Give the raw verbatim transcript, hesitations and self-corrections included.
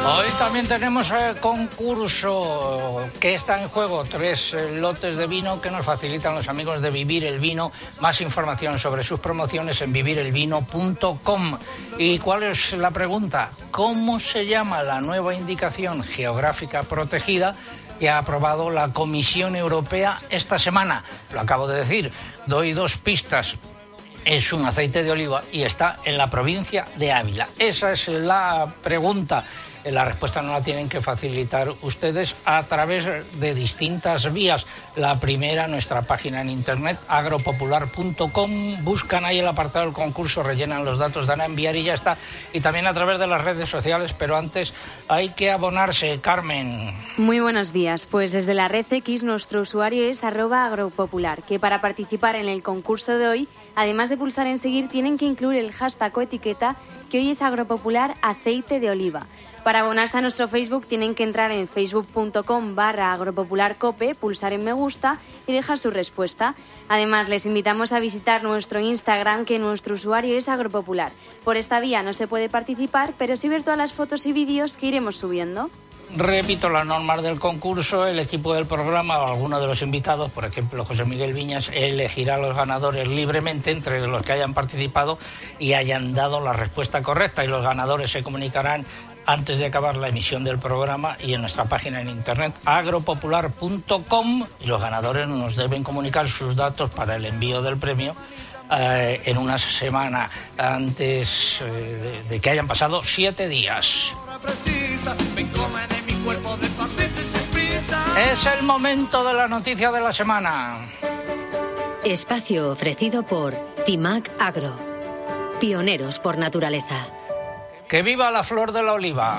Hoy también tenemos el concurso que está en juego, tres eh, lotes de vino que nos facilitan los amigos de Vivir el Vino. Más información sobre sus promociones en vivir el vino punto com. ¿Y cuál es la pregunta? ¿Cómo se llama la nueva indicación geográfica protegida que ha aprobado la Comisión Europea esta semana? Lo acabo de decir, doy dos pistas. Es un aceite de oliva y está en la provincia de Ávila. Esa es la pregunta. La respuesta no la tienen que facilitar ustedes a través de distintas vías. La primera, nuestra página en internet, agropopular punto com. Buscan ahí el apartado del concurso, rellenan los datos, dan a enviar y ya está. Y también a través de las redes sociales, pero antes hay que abonarse. Carmen. Muy buenos días. Pues desde la red X nuestro usuario es arroba agropopular, que para participar en el concurso de hoy, además de pulsar en seguir, tienen que incluir el hashtag o etiqueta que hoy es agropopular aceite de oliva. Para abonarse a nuestro Facebook tienen que entrar en facebook punto com barra agropopularcope, pulsar en me gusta y dejar su respuesta. Además, les invitamos a visitar nuestro Instagram, que nuestro usuario es agropopular. Por esta vía no se puede participar, pero sí ver todas las fotos y vídeos que iremos subiendo. Repito las normas del concurso. El equipo del programa o alguno de los invitados, por ejemplo José Miguel Viñas, elegirá a los ganadores libremente entre los que hayan participado y hayan dado la respuesta correcta, y los ganadores se comunicarán antes de acabar la emisión del programa y en nuestra página en internet agropopular punto com, y los ganadores nos deben comunicar sus datos para el envío del premio eh, en una semana antes eh, de, de que hayan pasado siete días. Es el momento de la noticia de la semana. Espacio ofrecido por Timac Agro, pioneros por naturaleza. ¡Que viva la flor de la oliva!